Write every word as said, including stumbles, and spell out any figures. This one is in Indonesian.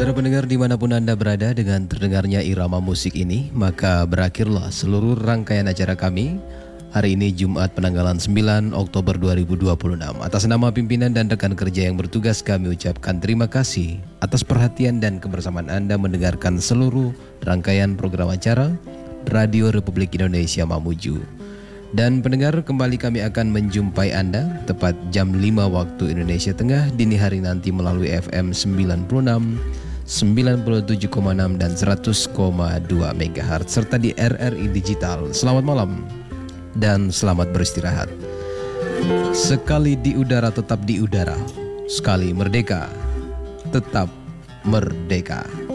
Saudara pendengar dimanapun Anda berada, dengan terdengarnya irama musik ini, maka berakhirlah seluruh rangkaian acara kami hari ini Jumat penanggalan sembilan Oktober dua ribu dua puluh enam. Atas nama pimpinan dan rekan kerja yang bertugas, kami ucapkan terima kasih atas perhatian dan kebersamaan Anda mendengarkan seluruh rangkaian program acara Radio Republik Indonesia Mamuju. Dan pendengar, kembali kami akan menjumpai Anda tepat jam lima waktu Indonesia Tengah dini hari nanti melalui F M sembilan puluh enam, sembilan puluh tujuh koma enam dan seratus koma dua megahertz serta di R R I Digital. Selamat malam dan selamat beristirahat. Sekali di udara tetap di udara, sekali merdeka tetap merdeka.